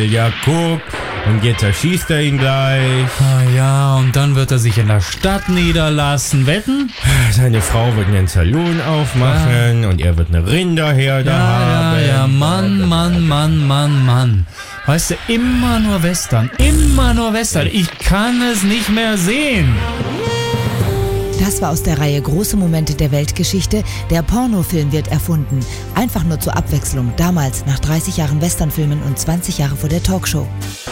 ja guck, und jetzt erschießt er ihn gleich. Ah ja, und dann wird er sich in der Stadt niederlassen. Wetten? Seine Frau wird einen Saloon aufmachen und er wird eine Rinderherde haben. Ja, Mann. Weißt du, immer nur Western. Ich kann es nicht mehr sehen. Das war aus der Reihe Große Momente der Weltgeschichte. Der Pornofilm wird erfunden. Einfach nur zur Abwechslung. Damals, nach 30 Jahren Westernfilmen und 20 Jahre vor der Talkshow.